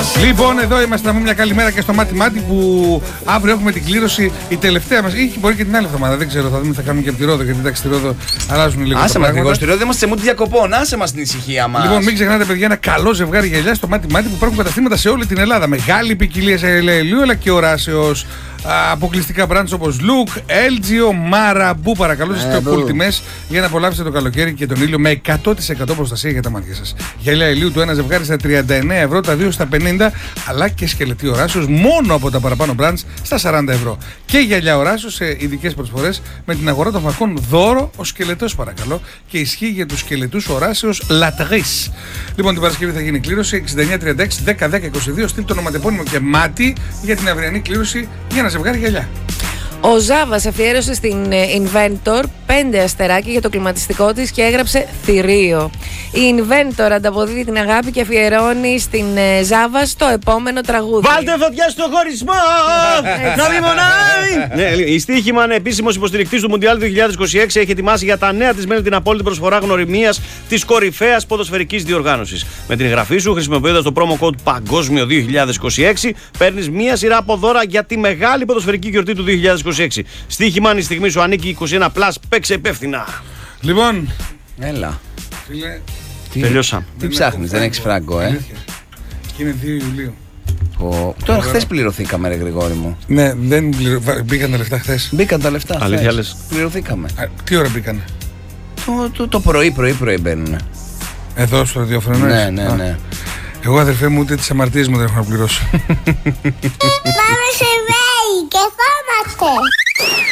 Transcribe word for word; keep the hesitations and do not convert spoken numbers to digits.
Λοιπόν, εδώ είμαστε να πούμε μια καλημέρα και στο Μάτι Μάτι που αύριο έχουμε την κλήρωση η τελευταία μας. Ή μπορεί και την άλλη εβδομάδα, δεν ξέρω. Θα δούμε, θα κάνουμε και από τη Ρόδο. Γιατί εντάξει, στη Ρόδο αλλάζουν λίγο. Άσε μας λίγο, στη Ρόδο είμαστε σε μούτι διακοπών. Άσε μας την ησυχία μας. Λοιπόν, μην ξεχνάτε, παιδιά, ένα καλό ζευγάρι γυαλιά στο Μάτι Μάτι που υπάρχουν καταστήματα σε όλη την Ελλάδα. Μεγάλη ποικιλία σε ελαιολίου αλλά και οράσεως. Αποκλειστικά brands όπως Look, ελ τζι, Marabu. Παρακαλώ, σας πιο cool τιμές για να απολαύσετε το καλοκαίρι και τον ήλιο με εκατό τοις εκατό προστασία για τα μάτια σας. Γυαλιά ηλίου του ένα ζευγάρι στα τριάντα εννέα ευρώ, τα δύο στα πενήντα, αλλά και σκελετή οράσεως μόνο από τα παραπάνω brands στα σαράντα ευρώ. Και γυαλιά οράσεως σε ειδικές προσφορές με την αγορά των φακών δώρο ο σκελετός, παρακαλώ, και ισχύει για τους σκελετούς οράσεως Latris. Λοιπόν, την Παρασκευή θα γίνει κλήρωση εξήντα εννέα τριάντα έξι δέκα δέκα είκοσι δύο. Στείλτε το ονοματεπώνυμο και μάτι για την αυριανή κλήρωση για να ζευγάρι γυαλιά. Ο Ζάβας αφιέρωσε στην Inventor πέντε αστεράκια για το κλιματιστικό της και έγραψε θηρίο. Η Inventor ανταποδίδει την αγάπη και αφιερώνει στην Ζάβα στο επόμενο τραγούδι. Βάλτε φωτιά στο χωρισμό! Να μην μονάει! Ναι, η Στοίχημαν, επίσημος υποστηρικτής του Μουντιάλ δύο χιλιάδες είκοσι έξι, έχει ετοιμάσει για τα νέα της μέλη την απόλυτη προσφορά γνωριμίας της κορυφαίας ποδοσφαιρικής διοργάνωσης. Με την εγγραφή σου, χρησιμοποιώντας το promo code Παγκόσμιο δύο χιλιάδες είκοσι έξι, παίρνεις μία σειρά από δώρα για τη μεγάλη ποδοσφαιρική γιορτή του δύο χιλιάδες είκοσι έξι. Στοίχημαν, η στιγμή σου ανήκει είκοσι ένα πλας, παίξε υπεύθυνα. Λοιπόν, έλα. Φίλε, τι, τελειώσαμε. Τι ψάχνεις, δεν έχεις φράγκο, ε? Και είναι δύο Ιουλίου. Ο... Τώρα χθες πληρωθήκαμε, ρε Γρηγόρη μου. Ναι, δεν πληρω... μπήκαν τα λεφτά χθες. Μπήκαν τα λεφτά. Αλήθεια λες? Πληρωθήκαμε. Α, τι ώρα μπήκανε? Το, το, το πρωί, πρωί, πρωί μπαίνουνε. Εδώ στο ραδιόφωνο, ναι, ναι, ναι. Α. Εγώ, αδερφέ μου, ούτε τις αμαρτίες μου δεν έχω να πληρώσω. Πάμε σε βέη και φάμαστε.